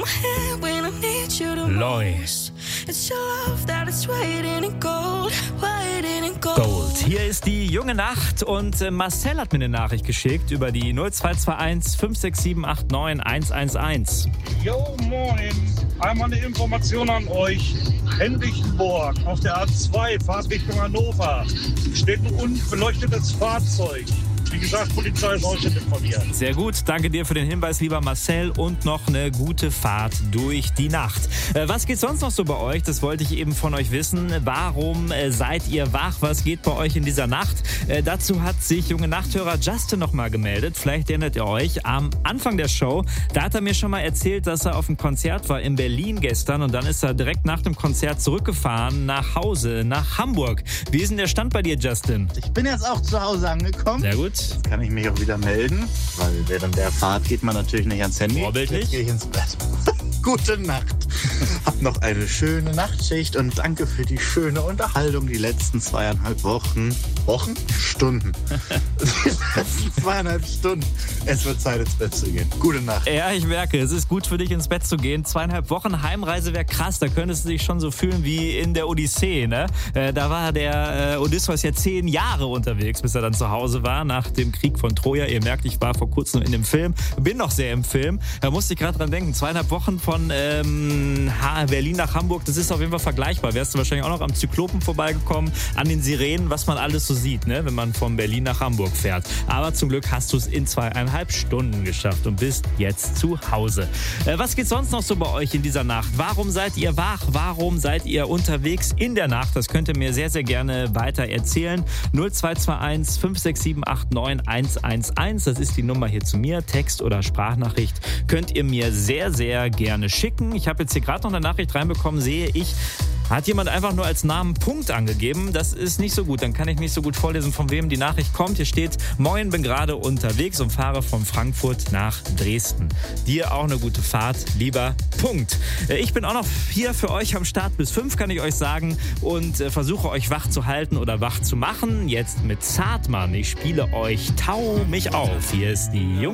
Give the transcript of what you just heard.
my hand when I need you the Lois. most. It's your love that is waiting in gold, waiting in gold. Gold. Hier ist die junge Nacht und Marcel hat mir eine Nachricht geschickt über die 0221 56789 111. Jo, moin. Einmal eine Information an euch. Henrichenburg auf der A2, Fahrt Richtung Hannover. Steht ein unbeleuchtetes Fahrzeug. Wie gesagt, Polizei ist auch schon informiert. Sehr gut, danke dir für den Hinweis, lieber Marcel, und noch eine gute Fahrt durch die Nacht. Was geht sonst noch so bei euch? Das wollte ich eben von euch wissen. Warum seid ihr wach? Was geht bei euch in dieser Nacht? Dazu hat sich junge Nachthörer Justin nochmal gemeldet. Vielleicht erinnert ihr euch, am Anfang der Show, da hat er mir schon mal erzählt, dass er auf einem Konzert war in Berlin gestern und dann ist er direkt nach dem Konzert zurückgefahren nach Hause, nach Hamburg. Wie ist denn der Stand bei dir, Justin? Ich bin jetzt auch zu Hause angekommen. Sehr gut. Jetzt kann ich mich auch wieder melden, weil während der Fahrt geht man natürlich nicht ans Handy. Vorbildlich. Jetzt gehe ich ins Bett. Gute Nacht. Hab noch eine schöne Nachtschicht und danke für die schöne Unterhaltung die letzten 2,5 Wochen. Wochen? Stunden. Die letzten 2,5 Stunden. Es wird Zeit, ins Bett zu gehen. Gute Nacht. Ja, ich merke, es ist gut für dich, ins Bett zu gehen. 2,5 Wochen Heimreise wäre krass. Da könntest du dich schon so fühlen wie in der Odyssee, ne? Da war der Odysseus ja 10 Jahre unterwegs, bis er dann zu Hause war, nach dem Krieg von Troja. Ihr merkt, ich war vor kurzem in dem Film, bin noch sehr im Film. Da musste ich gerade dran denken, 2,5 Wochen von Berlin nach Hamburg, das ist auf jeden Fall vergleichbar. Wärst du wahrscheinlich auch noch am Zyklopen vorbeigekommen, an den Sirenen, was man alles so sieht, ne, wenn man von Berlin nach Hamburg fährt. Aber zum Glück hast du es in 2,5 Stunden geschafft und bist jetzt zu Hause. Was geht sonst noch so bei euch in dieser Nacht? Warum seid ihr wach? Warum seid ihr unterwegs in der Nacht? Das könnt ihr mir sehr, sehr gerne weiter erzählen. 0221 56789 111, das ist die Nummer hier zu mir. Text- oder Sprachnachricht könnt ihr mir sehr, sehr gerne schicken. Ich habe jetzt hier gerade noch eine Nachricht reinbekommen, sehe ich. Hat jemand einfach nur als Namen Punkt angegeben? Das ist nicht so gut. Dann kann ich nicht so gut vorlesen, von wem die Nachricht kommt. Hier steht: Moin, bin gerade unterwegs und fahre von Frankfurt nach Dresden. Dir auch eine gute Fahrt, lieber Punkt. Ich bin auch noch hier für euch am Start bis 5, kann ich euch sagen. Und versuche euch wach zu halten oder wach zu machen. Jetzt mit Zartmann. Ich spiele euch Tau mich auf. Hier ist die junge